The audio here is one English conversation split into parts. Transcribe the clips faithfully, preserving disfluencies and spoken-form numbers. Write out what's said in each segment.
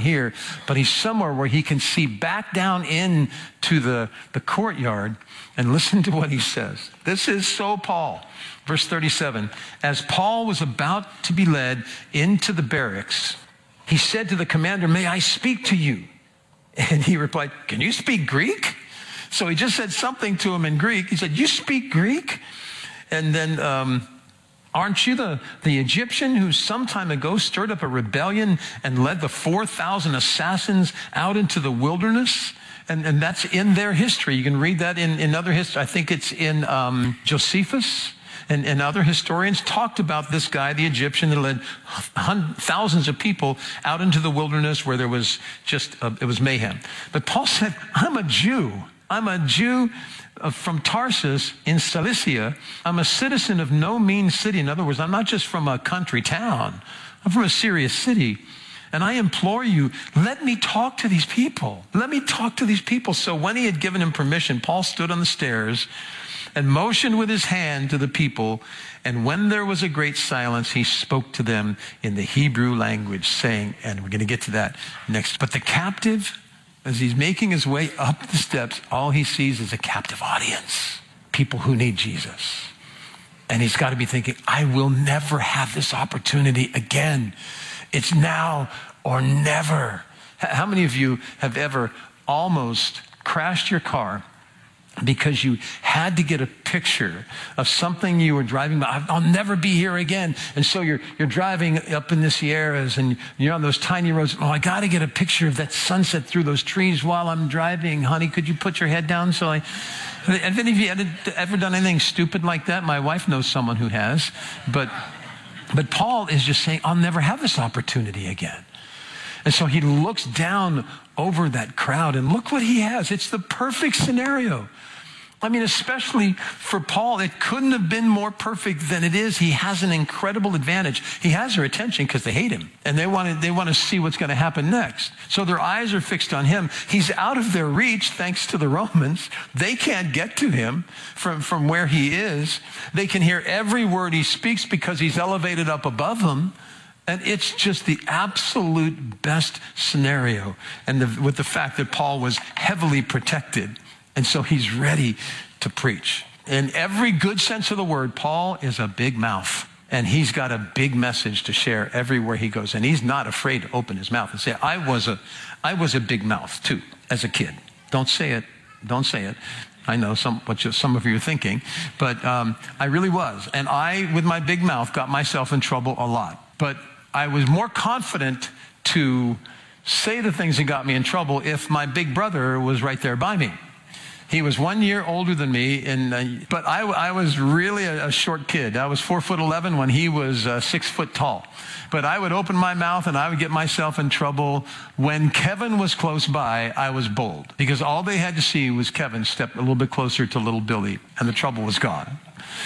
here, but he's somewhere where he can see back down into the, the courtyard. And listen to what he says. This is so Paul. Verse thirty-seven, as Paul was about to be led into the barracks, he said to the commander, may I speak to you? And he replied, can you speak Greek? So he just said something to him in Greek. He said, you speak Greek? And then, um, aren't you the, the Egyptian who some time ago stirred up a rebellion and led the four thousand assassins out into the wilderness? And, and that's in their history. You can read that in, in other history. I think it's in um, Josephus and, and other historians talked about this guy, the Egyptian, that led thousands of people out into the wilderness where there was just, a, it was mayhem. But Paul said, I'm a Jew. I'm a Jew from Tarsus in Cilicia. I'm a citizen of no mean city. In other words, I'm not just from a country town. I'm from a serious city. And I implore you, let me talk to these people. Let me talk to these people. So when he had given him permission, Paul stood on the stairs and motioned with his hand to the people. And when there was a great silence, he spoke to them in the Hebrew language, saying, and we're going to get to that next. But the captive, as he's making his way up the steps, all he sees is a captive audience, people who need Jesus. And he's got to be thinking, I will never have this opportunity again. It's now or never. How many of you have ever almost crashed your car because you had to get a picture of something you were driving by? I'll never be here again. And so you're you're driving up in the Sierras and you're on those tiny roads. Oh, I got to get a picture of that sunset through those trees while I'm driving. Honey, could you put your head down so I... Have any of you ever done anything stupid like that? My wife knows someone who has. But... But Paul is just saying, I'll never have this opportunity again. And so he looks down over that crowd and look what he has. It's the perfect scenario. I mean, especially for Paul, it couldn't have been more perfect than it is. He has an incredible advantage. He has their attention because they hate him and they want to, they want to see what's going to happen next. So their eyes are fixed on him. He's out of their reach thanks to the Romans. They can't get to him from, from where he is. They can hear every word he speaks because he's elevated up above them. And it's just the absolute best scenario. And the, with the fact that Paul was heavily protected. And so he's ready to preach. In every good sense of the word, Paul is a big mouth. And he's got a big message to share everywhere he goes. And he's not afraid to open his mouth and say, I was a, I was a big mouth too, as a kid. Don't say it. Don't say it. I know some, what you, some of you are thinking. But um, I really was. And I, with my big mouth, got myself in trouble a lot. But I was more confident to say the things that got me in trouble if my big brother was right there by me. He was one year older than me, and uh, but I, I was really a, a short kid. I was four foot eleven when he was uh, six foot tall. But I would open my mouth and I would get myself in trouble. When Kevin was close by, I was bold because all they had to see was Kevin step a little bit closer to little Billy, and the trouble was gone.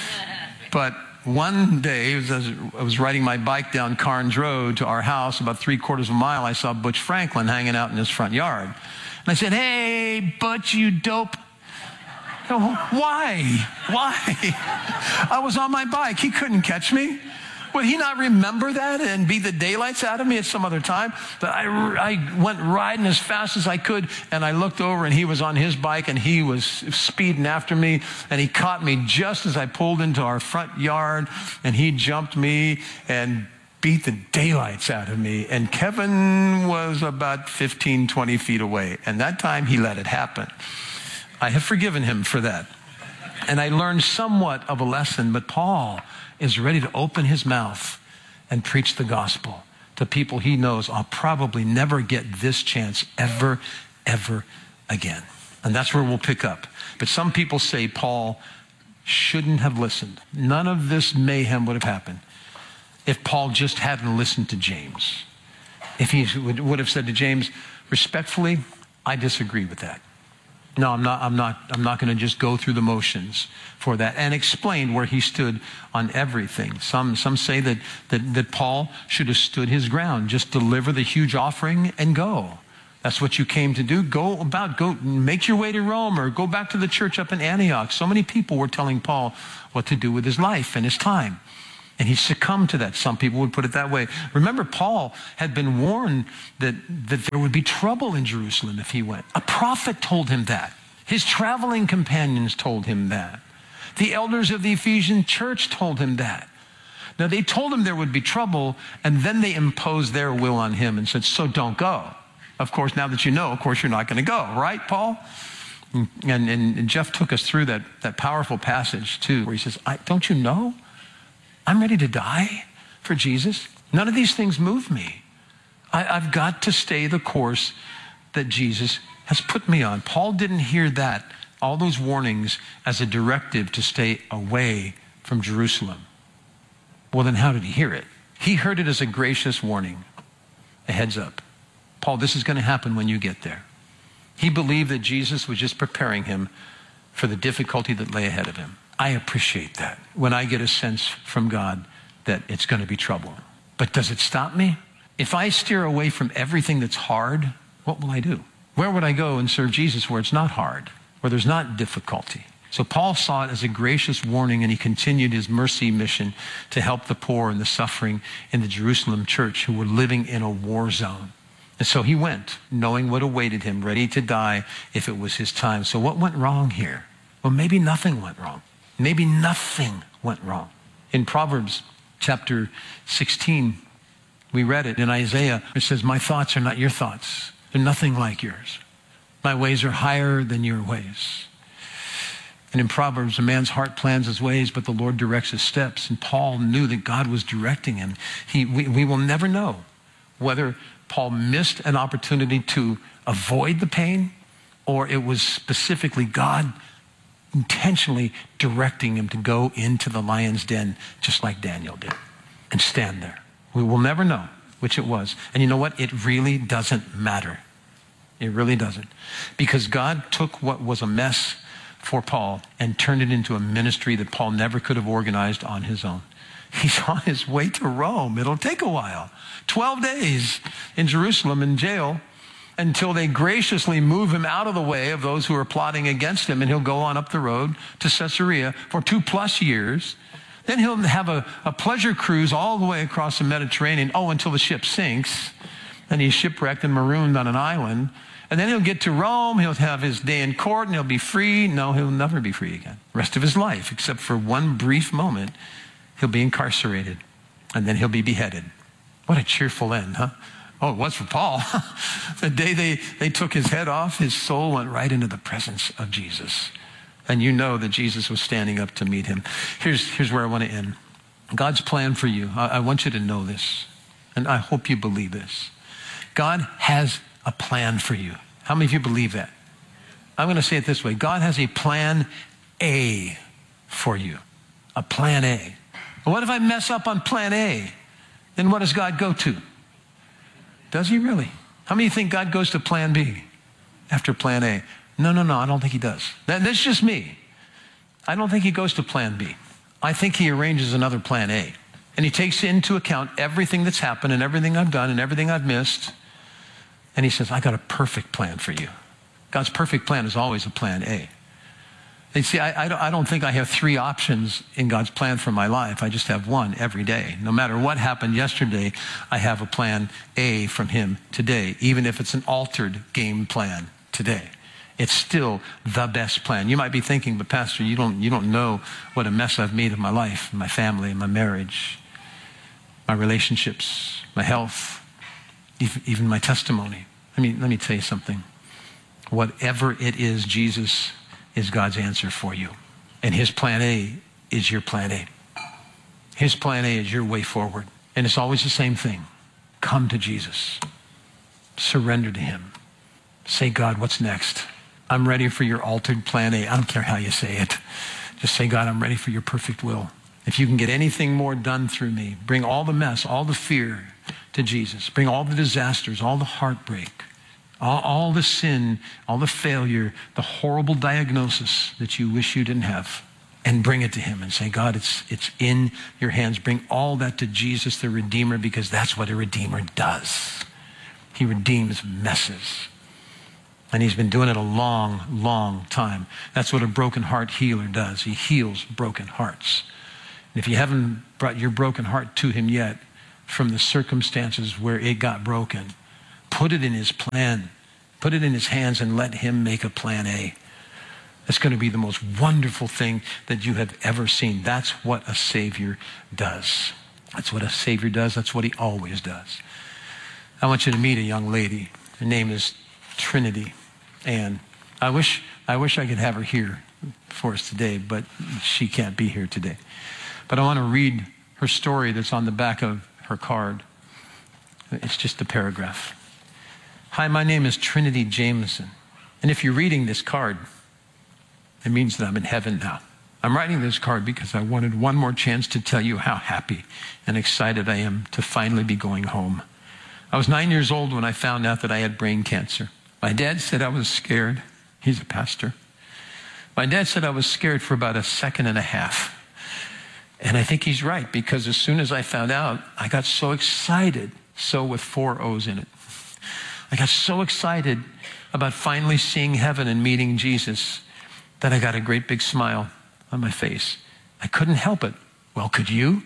But one day, as I was riding my bike down Carnes Road to our house, about three quarters of a mile, I saw Butch Franklin hanging out in his front yard. And I said, "Hey, Butch, you dope." Why? Why? I was on my bike. He couldn't catch me. Would he not remember that and beat the daylights out of me at some other time? But I, I went riding as fast as I could, and I looked over, and he was on his bike, and he was speeding after me, and he caught me just as I pulled into our front yard, and he jumped me and beat the daylights out of me. And Kevin was about fifteen, twenty feet away, and that time he let it happen. I have forgiven him for that. And I learned somewhat of a lesson, but Paul is ready to open his mouth and preach the gospel to people he knows I'll probably never get this chance ever, ever again. And that's where we'll pick up. But some people say Paul shouldn't have listened. None of this mayhem would have happened if Paul just hadn't listened to James. If he would have said to James, respectfully, I disagree with that. No, I'm not, I'm not, I'm not going to just go through the motions for that, and explain where he stood on everything. Some, some say that, that, that Paul should have stood his ground, just deliver the huge offering and go. That's what you came to do. Go about, go make your way to Rome or go back to the church up in Antioch. So many people were telling Paul what to do with his life and his time. And he succumbed to that. Some people would put it that way. Remember, Paul had been warned that, that there would be trouble in Jerusalem if he went. A prophet told him that. His traveling companions told him that. The elders of the Ephesian church told him that. Now, they told him there would be trouble, and then they imposed their will on him and said, so don't go. Of course, now that you know, of course, you're not going to go, right, Paul? And, and, and Jeff took us through that, that powerful passage, too, where he says, I, don't you know? I'm ready to die for Jesus. None of these things move me. I, I've got to stay the course that Jesus has put me on. Paul didn't hear that, all those warnings, as a directive to stay away from Jerusalem. Well, then how did he hear it? He heard it as a gracious warning, a heads up. Paul, this is going to happen when you get there. He believed that Jesus was just preparing him for the difficulty that lay ahead of him. I appreciate that when I get a sense from God that it's going to be trouble. But does it stop me? If I steer away from everything that's hard, what will I do? Where would I go and serve Jesus where it's not hard, where there's not difficulty? So Paul saw it as a gracious warning, and he continued his mercy mission to help the poor and the suffering in the Jerusalem church who were living in a war zone. And so he went, knowing what awaited him, ready to die if it was his time. So what went wrong here? Well, maybe nothing went wrong. Maybe nothing went wrong. In Proverbs chapter sixteen, we read it in Isaiah. It says, my thoughts are not your thoughts. They're nothing like yours. My ways are higher than your ways. And in Proverbs, a man's heart plans his ways, but the Lord directs his steps. And Paul knew that God was directing him. He, we, we will never know whether Paul missed an opportunity to avoid the pain, or it was specifically God intentionally directing him to go into the lion's den, just like Daniel did, and stand there. We will never know which it was. And you know what? It really doesn't matter. It really doesn't. Because God took what was a mess for Paul and turned it into a ministry that Paul never could have organized on his own. He's on his way to Rome. It'll take a while. Twelve days in Jerusalem in jail until they graciously move him out of the way of those who are plotting against him, and he'll go on up the road to Caesarea for two plus years. Then he'll have a, a pleasure cruise all the way across the Mediterranean, oh, until the ship sinks. Then he's shipwrecked and marooned on an island. And then he'll get to Rome, he'll have his day in court, and he'll be free. No, he'll never be free again. The rest of his life, except for one brief moment, he'll be incarcerated, and then he'll be beheaded. What a cheerful end, huh? Oh, it was for Paul. The day they, they took his head off, his soul went right into the presence of Jesus. And you know that Jesus was standing up to meet him. Here's, here's where I want to end. God's plan for you, I, I want you to know this, and I hope you believe this. God has a plan for you. How many of you believe that? I'm going to say it this way. God has a plan A for you. A plan A. What if I mess up on plan A? Then what does God go to? Does he really? How many think God goes to plan B after plan A? No, no, no, I don't think he does. That, that's just me. I don't think he goes to plan B. I think he arranges another plan A. And he takes into account everything that's happened and everything I've done and everything I've missed. And he says, I got a perfect plan for you. God's perfect plan is always a plan A. And see, I, I, don't, I don't think I have three options in God's plan for my life. I just have one every day. No matter what happened yesterday, I have a plan A from him today, even if it's an altered game plan today. It's still the best plan. You might be thinking, but Pastor, you don't, you don't know what a mess I've made of my life, my family, my marriage, my relationships, my health, even my testimony. Let me, let me tell you something. Whatever it is, Jesus is God's answer for you. And his plan A is your plan A. His plan A is your way forward. And it's always the same thing. Come to Jesus. Surrender to him. Say, God, what's next? I'm ready for your altered plan A. I don't care how you say it. Just say, God, I'm ready for your perfect will. If you can get anything more done through me, bring all the mess, all the fear to Jesus. Bring all the disasters, all the heartbreak, all, all the sin, all the failure, the horrible diagnosis that you wish you didn't have, and bring it to him and say, God, it's, it's in your hands. Bring all that to Jesus, the Redeemer, because that's what a Redeemer does. He redeems messes. And he's been doing it a long, long time. That's what a broken heart healer does. He heals broken hearts. And if you haven't brought your broken heart to him yet, from the circumstances where it got broken, put it in his plan. Put it in his hands and let him make a plan A. It's going to be the most wonderful thing that you have ever seen. That's what a Savior does. That's what a Savior does. That's what he always does. I want you to meet a young lady. Her name is Trinity Ann. I wish, I wish I could have her here for us today, but she can't be here today. But I want to read her story that's on the back of her card. It's just a paragraph. Hi, my name is Trinity Jameson. And if you're reading this card, it means that I'm in heaven now. I'm writing this card because I wanted one more chance to tell you how happy and excited I am to finally be going home. I was nine years old when I found out that I had brain cancer. My dad said I was scared. He's a pastor. My dad said I was scared for about a second and a half. And I think he's right, because as soon as I found out, I got so excited, so with four O's in it. I got so excited about finally seeing heaven and meeting Jesus that I got a great big smile on my face. I couldn't help it. Well, could you?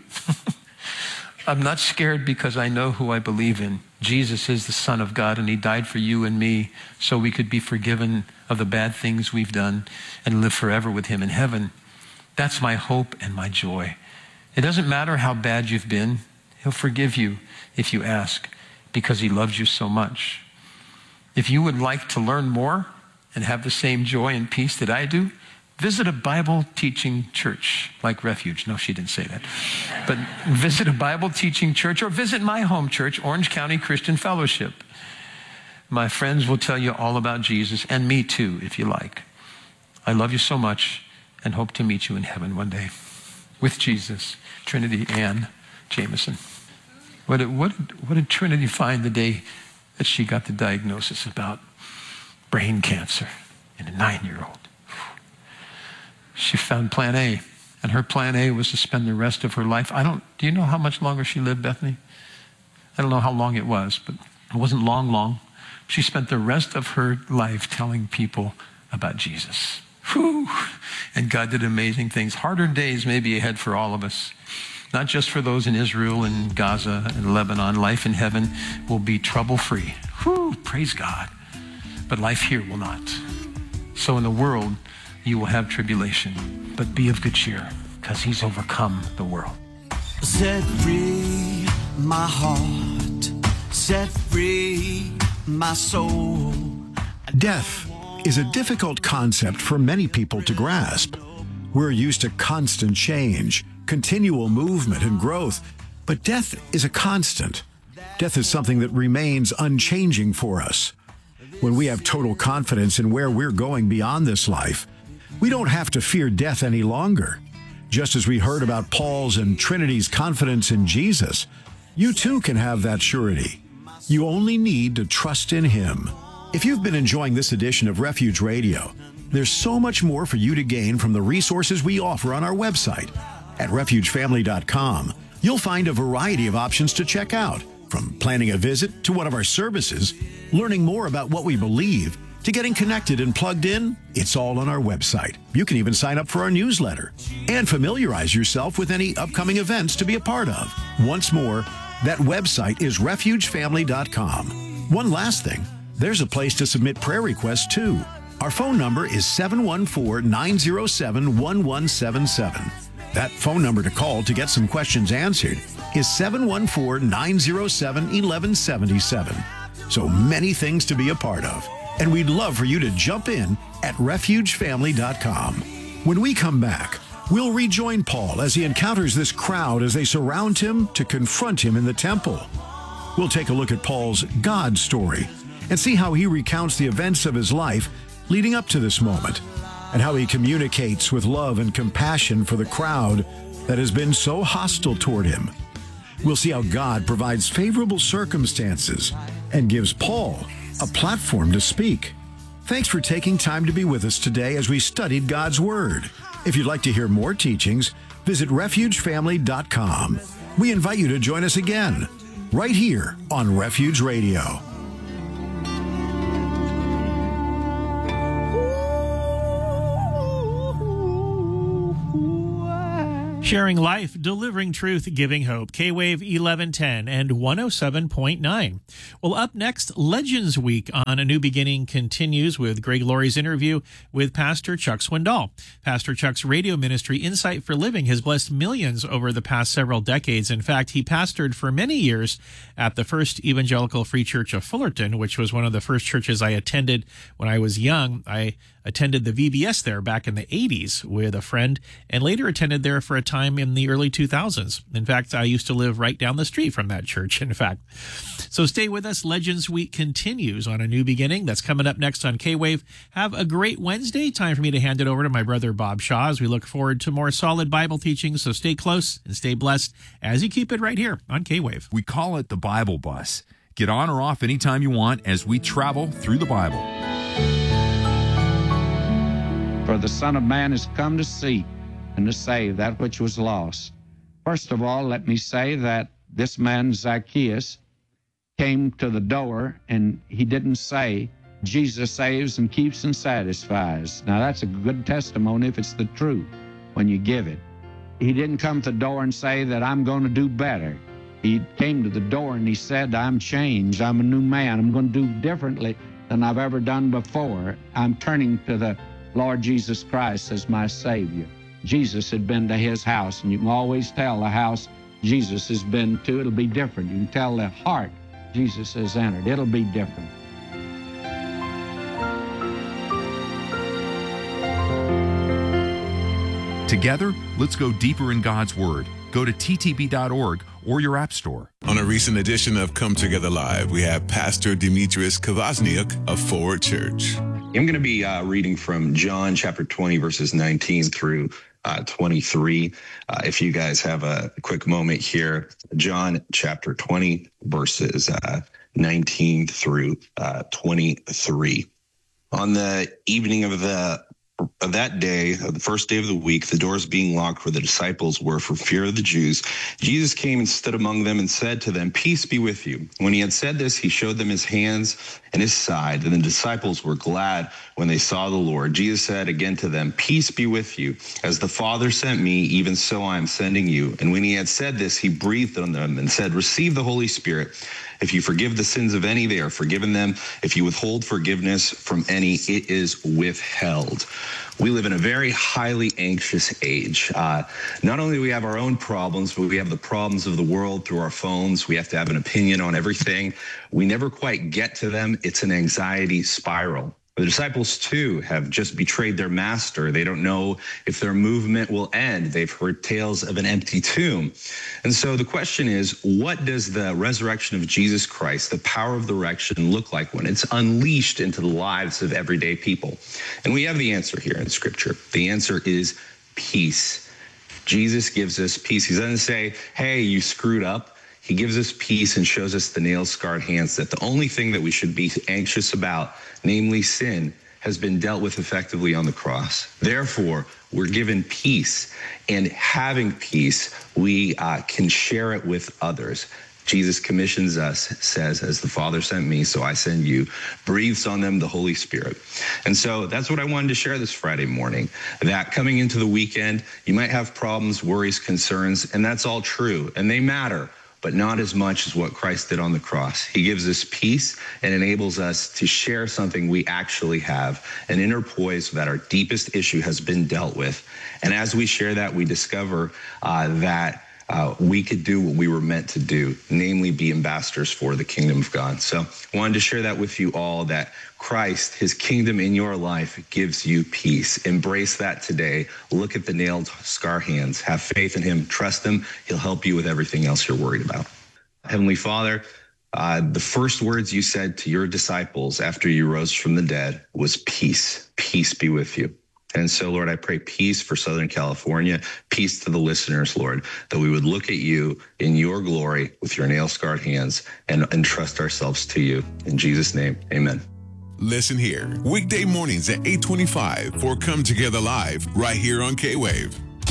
I'm not scared because I know who I believe in. Jesus is the Son of God, and he died for you and me so we could be forgiven of the bad things we've done and live forever with him in heaven. That's my hope and my joy. It doesn't matter how bad you've been. He'll forgive you if you ask, because he loves you so much. If you would like to learn more and have the same joy and peace that I do, visit a Bible teaching church like Refuge. No, she didn't say that. But visit a Bible teaching church, or visit my home church, Orange County Christian Fellowship. My friends will tell you all about Jesus, and me too, if you like. I love you so much and hope to meet you in heaven one day with Jesus. Trinity Ann Jameson. What did, what, did, what did Trinity find the day that she got the diagnosis about brain cancer in a nine-year-old? She found plan A, and her plan A was to spend the rest of her life. I don't, do you know how much longer she lived, Bethany? I don't know how long it was, but it wasn't long, long. She spent the rest of her life telling people about Jesus. Whew. And God did amazing things. Harder days may be ahead for all of us. Not just for those in Israel and Gaza and Lebanon. Life in heaven will be trouble-free. Whew, praise God. But life here will not. So in the world, you will have tribulation. But be of good cheer, because he's overcome the world. Set free my heart. Set free my soul. Death is a difficult concept for many people to grasp. We're used to constant change, continual movement and growth, but death is a constant. Death is something that remains unchanging for us. When we have total confidence in where we're going beyond this life, we don't have to fear death any longer. Just as we heard about Paul's and Trinity's confidence in Jesus, you too can have that surety. You only need to trust in him. If you've been enjoying this edition of Refuge Radio, there's so much more for you to gain from the resources we offer on our website. At refuge family dot com, you'll find a variety of options to check out, from planning a visit to one of our services, learning more about what we believe, to getting connected and plugged in. It's all on our website. You can even sign up for our newsletter and familiarize yourself with any upcoming events to be a part of. Once more, that website is refuge family dot com. One last thing, there's a place to submit prayer requests too. Our phone number is seven one four, nine zero seven, one one seven seven. That phone number to call to get some questions answered is seven one four, nine zero seven, one one seven seven. So many things to be a part of, and we'd love for you to jump in at refuge family dot com. When we come back, we'll rejoin Paul as he encounters this crowd as they surround him to confront him in the temple. We'll take a look at Paul's God story and see how he recounts the events of his life leading up to this moment, and how he communicates with love and compassion for the crowd that has been so hostile toward him. We'll see how God provides favorable circumstances and gives Paul a platform to speak. Thanks for taking time to be with us today as we studied God's Word. If you'd like to hear more teachings, visit refuge family dot com. We invite you to join us again, right here on Refuge Radio. Sharing life, delivering truth, giving hope. K-Wave eleven ten and one oh seven point nine. Well, up next, Legends Week on A New Beginning continues with Greg Laurie's interview with Pastor Chuck Swindoll. Pastor Chuck's radio ministry, Insight for Living, has blessed millions over the past several decades. In fact, he pastored for many years at the First Evangelical Free Church of Fullerton, which was one of the first churches I attended when I was young. I attended the V B S there back in the eighties with a friend, and later attended there for a time in the early two thousands. In fact, I used to live right down the street from that church, in fact. So stay with us. Legends Week continues on A New Beginning. That's coming up next on K-Wave. Have a great Wednesday. Time for me to hand it over to my brother Bob Shaw as we look forward to more solid Bible teaching. So stay close and stay blessed as you keep it right here on K-Wave. We call it the Bible Bus. Get on or off anytime you want as we travel through the Bible. For the Son of Man is come to seek and to save that which was lost. First of all, let me say that this man, Zacchaeus, came to the door and he didn't say, Jesus saves and keeps and satisfies. Now, that's a good testimony if it's the truth when you give it. He didn't come to the door and say that I'm going to do better. He came to the door and he said, I'm changed. I'm a new man. I'm going to do differently than I've ever done before. I'm turning to the Lord Jesus Christ as my Savior. Jesus had been to his house, and you can always tell the house Jesus has been to. It'll be different. You can tell the heart Jesus has entered. It'll be different. Together, let's go deeper in God's Word. Go to T T B dot org or your app store. On a recent edition of Come Together Live, we have Pastor Demetrius Kvasniuk of Forward Church. I'm going to be uh, reading from John chapter twenty, verses nineteen through uh, twenty-three. Uh, if you guys have a quick moment here, John chapter twenty, verses uh, nineteen through uh, twenty-three. On the evening of the Of that day, of the first day of the week, the doors being locked where the disciples were for fear of the Jews, Jesus came and stood among them and said to them, Peace be with you. When he had said this, he showed them his hands and his side, and the disciples were glad when they saw the Lord. Jesus said again to them, Peace be with you. As the Father sent me, even so I am sending you. And when he had said this, he breathed on them and said, Receive the Holy Spirit. If you forgive the sins of any, they are forgiven them. If you withhold forgiveness from any, it is withheld. We live in a very highly anxious age. Uh, not only do we have our own problems, but we have the problems of the world through our phones. We have to have an opinion on everything. We never quite get to them. It's an anxiety spiral. The disciples, too, have just betrayed their master. They don't know if their movement will end. They've heard tales of an empty tomb. And so the question is, what does the resurrection of Jesus Christ, the power of the resurrection, look like when it's unleashed into the lives of everyday people? And we have the answer here in Scripture. The answer is peace. Jesus gives us peace. He doesn't say, hey, you screwed up. He gives us peace and shows us the nail-scarred hands that the only thing that we should be anxious about, namely sin, has been dealt with effectively on the cross. Therefore, we're given peace, and having peace, we uh, can share it with others. Jesus commissions us, says, as the Father sent me, so I send you, breathes on them the Holy Spirit. And so that's what I wanted to share this Friday morning, that coming into the weekend, you might have problems, worries, concerns, and that's all true, and they matter, but not as much as what Christ did on the cross. He gives us peace and enables us to share something we actually have, an inner poise that our deepest issue has been dealt with. And as we share that, we discover uh, that Uh, we could do what we were meant to do, namely be ambassadors for the kingdom of God. So I wanted to share that with you all, that Christ, his kingdom in your life, gives you peace. Embrace that today. Look at the nailed scar hands. Have faith in him. Trust him. He'll help you with everything else you're worried about. Heavenly Father, uh, the first words you said to your disciples after you rose from the dead was peace. Peace be with you. And so, Lord, I pray peace for Southern California, peace to the listeners, Lord, that we would look at you in your glory with your nail-scarred hands and entrust ourselves to you. In Jesus' name, amen. Listen here, weekday mornings at eight twenty-five for Come Together Live, right here on K-Wave.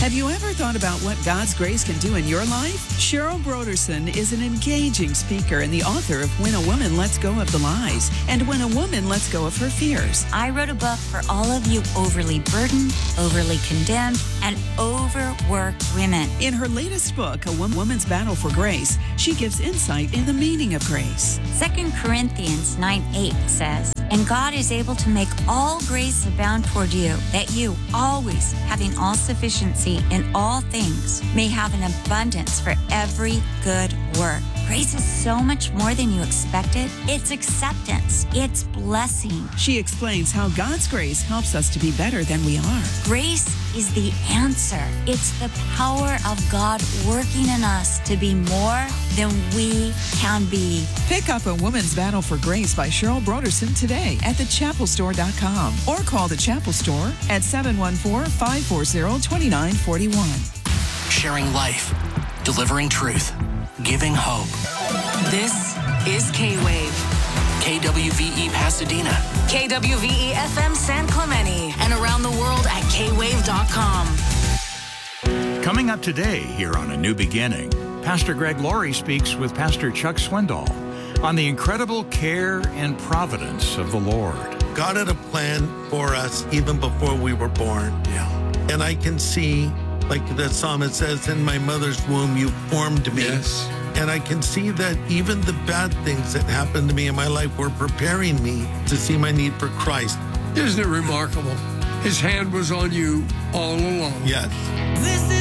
Have you ever thought about what God's grace can do in your life? Cheryl Broderson is an engaging speaker and the author of When a Woman Lets Go of the Lies and When a Woman Lets Go of Her Fears. I wrote a book for all of you overly burdened, overly condemned, and overworked women. In her latest book, A Woman's Battle for Grace, she gives insight in the meaning of grace. Second Corinthians nine eight says, "And God is able to make all grace abound toward you, that you, always having all sufficiency in all things, may have an abundance for every good work." Grace is so much more than you expected. It's acceptance. It's blessing. She explains how God's grace helps us to be better than we are. Grace is the answer. It's the power of God working in us to be more than we can be. Pick up A Woman's Battle for Grace by Cheryl Broderson today at the chapel store dot com or call the Chapel Store at seven one four, five four zero, two nine four one. Sharing life, delivering truth, giving hope. This is K-Wave. K W V E Pasadena. K W V E F M San Clemente. And around the world at K wave dot com. Coming up today here on A New Beginning, Pastor Greg Laurie speaks with Pastor Chuck Swindoll on the incredible care and providence of the Lord. God had a plan for us even before we were born. Yeah. And I can see, like the psalmist says, in my mother's womb, you formed me. Yes. And I can see that even the bad things that happened to me in my life were preparing me to see my need for Christ. Isn't it remarkable? His hand was on you all along. Yes. This is